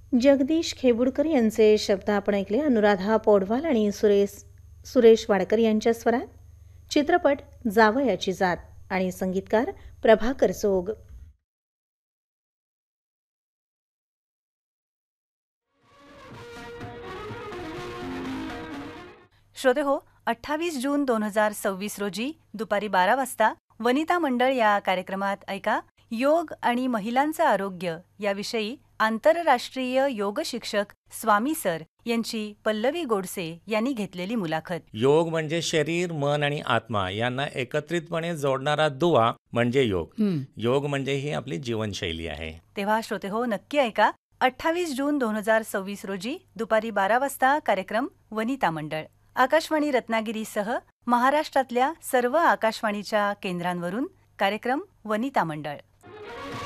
जगदीश खेबुडकर यांचे शब्द आपण ऐकले. अनुराधा पौडवाल आणि सुरेश वाडकर यांच्या स्वरात. चित्रपट जावयाची जात आणि संगीतकार प्रभाकर जोग. श्रोते हो, 28 जून 2026 रोजी दुपारी 12 वाजता वनिता मंडळ या कार्यक्रमात ऐका योग आणि महिलांचं आरोग्य याविषयी आंतरराष्ट्रीय योग शिक्षक स्वामी सर यांची पल्लवी गोडसे यांनी घेतलेली मुलाखत. योग म्हणजे शरीर, मन आणि आत्मा यांना एकत्रितपणे जोडणारा दुवा म्हणजे योग. योग म्हणजे ही आपली जीवनशैली आहे. तेव्हा श्रोते हो, नक्की ऐका 28 जून 2026 रोजी दुपारी 12 वाजता कार्यक्रम वनिता मंडळ. आकाशवाणी रत्नागिरीसह महाराष्ट्रातल्या सर्व आकाशवाणीच्या केंद्रांवरून कार्यक्रम वनिता मंडळ.